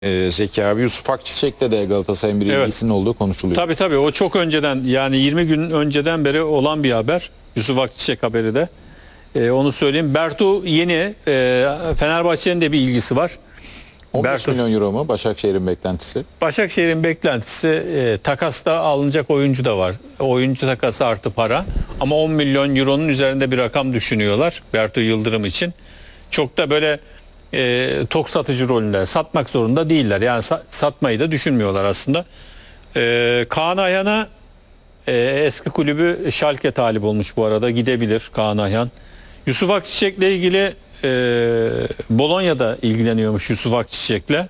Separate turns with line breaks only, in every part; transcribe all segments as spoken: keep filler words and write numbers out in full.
Ee, Zeki abi Yusuf Akçiçek'te de Galatasaray'ın bir
Evet.
ilgisinin olduğu konuşuluyor.
Tabii tabii o çok önceden, yani yirmi gün önceden beri olan bir haber. Yusuf Akçiçek haberi de. Ee, onu söyleyeyim. Bertu yeni, e, Fenerbahçe'nin de bir ilgisi var.
on beş
Bertu,
milyon euro mu Başakşehir'in beklentisi?
Başakşehir'in beklentisi e, takasta alınacak oyuncu da var. Oyuncu takası artı para. Ama on milyon euronun üzerinde bir rakam düşünüyorlar Bertu Yıldırım için. Çok da böyle e, tok satıcı rolünde, satmak zorunda değiller. Yani sa- satmayı da düşünmüyorlar aslında. E, Kaan Ayhan'a e, eski kulübü Schalke talip olmuş bu arada. Gidebilir Kaan Ayhan. Yusuf Akçiçek'le ilgili e, Bolonya'da ilgileniyormuş Yusuf Akçiçek'le.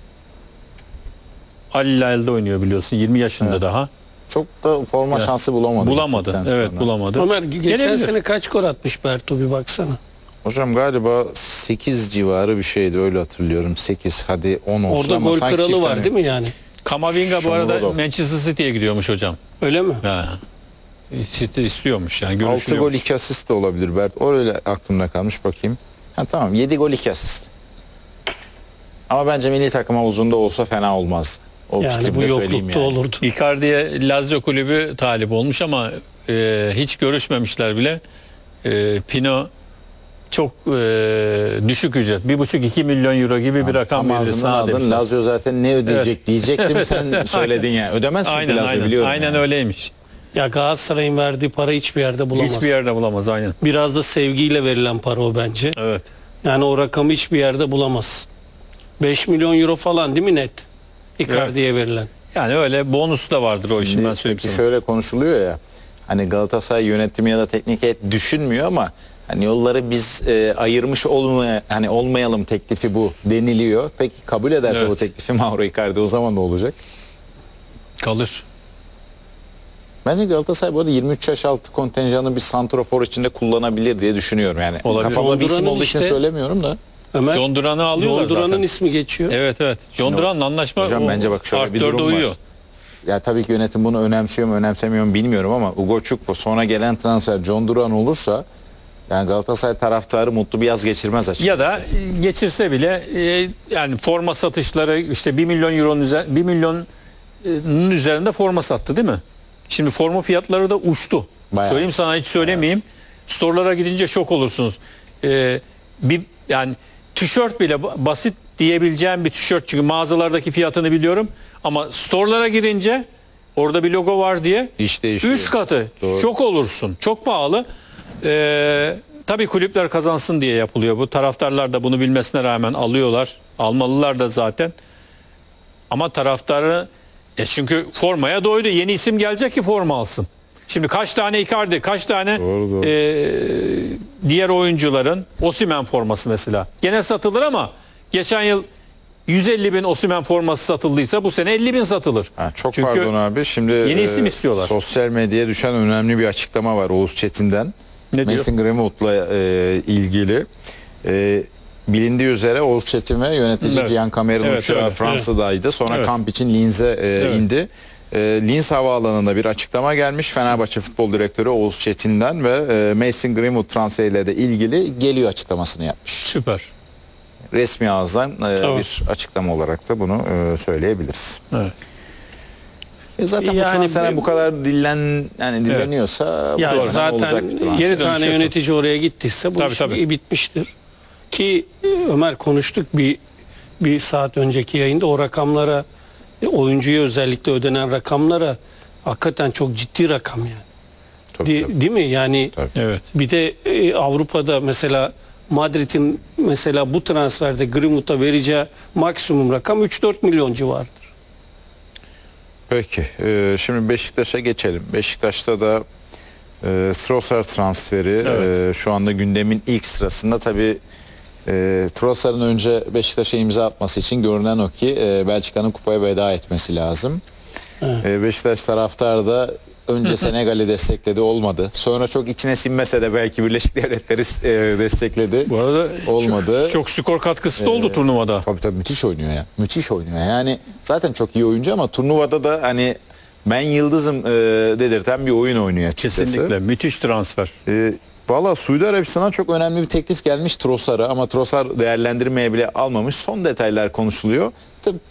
Ali Hilal'de oynuyor biliyorsun. yirmi yaşında
Evet.
daha.
Çok da forma
Evet.
şansı bulamadı.
Bulamadı.
gittikten
Evet
sonra.
bulamadı.
Ömer geçen
Gelebilir.
sene kaç gol atmış Bertu bir baksana.
Hocam galiba sekiz civarı bir şeydi, öyle hatırlıyorum. sekiz hadi on olsun
Orada
ama
gol
sanki
kralı
çift
var
tane-
değil mi yani?
Kamavinga bu
Shomurodov.
arada Manchester City'ye gidiyormuş hocam.
Öyle mi?
Ha. City istiyormuş yani.
altı
Görüşülüyormuş.
gol iki asist de olabilir. Bert. O öyle aklımda kalmış, bakayım. Ha, tamam, yedi gol iki asist. Ama bence milli takım havuzunda olsa fena olmaz. O
Yani
fikrimi
bu
de söyleyeyim
yoklukta
yani.
olurdu.
Icardi'ye Lazio kulübü talip olmuş ama e, hiç görüşmemişler bile. E, Pino çok e, düşük ücret. bir buçuk iki milyon euro gibi bir rakam
Tam
verir
ağzından
sana
aldın.
demişler.
Lazio zaten ne ödeyecek
Evet.
diyecektim, sen söyledin yani. Ödemez çünkü
Aynen
Lazio,
aynen.
biliyorum.
Aynen
yani.
öyleymiş.
Ya Galatasaray'ın verdiği para hiçbir yerde bulamaz.
Hiçbir yerde bulamaz aynen.
Biraz da sevgiyle verilen para o bence.
Evet.
Yani o rakamı hiçbir yerde bulamaz. beş milyon euro falan değil mi net? Icardi'ye verilen.
Yani öyle bonus da vardır o işin,
Şimdi
ben söyleyeyim
peki
sana.
şöyle konuşuluyor ya, hani Galatasaray yönetimi ya da teknik heyet düşünmüyor ama hani yolları biz e, ayırmış olmaya hani olmayalım teklifi bu deniliyor. Peki kabul ederse
Evet.
bu teklifi Mauro Icardi, o zaman ne olacak?
Kalır.
Bence Galatasaray bu arada yirmi üç yaş altı kontenjanı bir santrafor içinde kullanabilir diye düşünüyorum yani.
Olabilir.
Kafamda bir isim
John
olduğu
Duran'ın
için
işte-
söylemiyorum da.
Ömer,
John Duran'ı alıyorlar
John Duran'ın
zaten.
ismi geçiyor.
Evet evet. John
Şimdi
Duran'la anlaşma
hocam
o
bence bak şöyle
Art
bir
dörde
durum var.
uyuyor.
Ya tabii ki yönetim bunu önemsiyor mu önemsemiyor mu bilmiyorum ama Ugo Çukwu sonra gelen transfer John Duran olursa yani Galatasaray taraftarı mutlu bir yaz geçirmez açıkçası.
Ya da e, geçirse bile e, yani forma satışları işte bir milyon euronun üzerinde, bir milyonun üzerinde forma sattı değil mi? Şimdi forma fiyatları da uçtu.
Bayağı.
Söyleyeyim sana, hiç söylemeyeyim. Store'lara gidince şok olursunuz. E, bir yani tişört bile ba- basit diyebileceğim bir tişört, çünkü mağazalardaki fiyatını biliyorum ama store'lara girince orada bir logo var diye
İş değişiyor.
üç katı.
Doğru.
Şok olursun. Çok pahalı. Ee, tabii kulüpler kazansın diye yapılıyor bu. Taraftarlar da bunu bilmesine rağmen alıyorlar. Almalılar da zaten. Ama taraftarı e çünkü formaya doydu. Yeni isim gelecek ki forma alsın. Şimdi kaç tane Icardi, kaç tane
Doğru, doğru.
e, diğer oyuncuların, Osimhen forması mesela. Gene satılır ama geçen yıl yüz elli bin Osimhen forması satıldıysa bu sene elli bin satılır.
Ha, çok
Çünkü
pardon abi. Şimdi
yeni isim istiyorlar.
Sosyal medyaya düşen önemli bir açıklama var Oğuz Çetin'den.
Ne diyor?
Mason Greenwood'la e, ilgili. E, bilindiği üzere Oğuz Çetin ve yönetici
Evet.
Cihan Kamer'in
Evet,
uçağı
öyle.
Fransa'daydı. Sonra
Evet.
kamp için Linz'e e,
Evet.
indi. E, Linz Havaalanı'nda bir açıklama gelmiş. Fenerbahçe Futbol Direktörü Oğuz Çetin'den ve e, Mason Greenwood transferiyle de ilgili geliyor açıklamasını yapmış.
Süper.
Resmi ağızdan e,
Tamam.
bir açıklama olarak da bunu e, söyleyebiliriz.
Evet.
E zaten
Yani
bu transfer
bu-
bu kadar dillen yani dilleniyorsa
Ya
bu dönem
zaten
olacak bir transfer.
Geri
iki tane
dönüş
yönetici oraya gittiyse bu
Tabii,
iş
tabii.
bitmiştir. Ki Ömer konuştuk bir bir saat önceki yayında o rakamlara, e, oyuncuya özellikle ödenen rakamlara hakikaten çok ciddi rakam yani.
Tabii,
Di-
tabii.
Değil mi? Yani
Tabii.
Evet.
bir de e, Avrupa'da mesela Madrid'in mesela bu transferde Greenwood'a vereceği maksimum rakam üç dört milyon civarıdır.
Peki e, şimdi Beşiktaş'a geçelim. Beşiktaş'ta da e, Trossard transferi
Evet.
e, şu anda gündemin ilk sırasında. Tabii e, Trossard'ın önce Beşiktaş'a imza atması için görünen o ki e, Belçika'nın kupaya veda etmesi lazım.
Evet.
E, Beşiktaş taraftarı da önce Senegal'i destekledi, olmadı. Sonra çok içine sinmese de belki Birleşik Devletleri e, destekledi.
Bu arada
Olmadı.
Çok, çok skor katkısı da oldu turnuvada.
Tabii tabii müthiş oynuyor ya. Müthiş oynuyor. Yani zaten çok iyi oyuncu ama turnuvada da hani ben yıldızım e, dedirten bir oyun oynuyor açıkçası.
Kesinlikle. Müthiş transfer.
E, Valla Suudi Arabistan'a çok önemli bir teklif gelmiş Trossard'a ama Trossard değerlendirmeye bile almamış. Son detaylar konuşuluyor. Tıpkı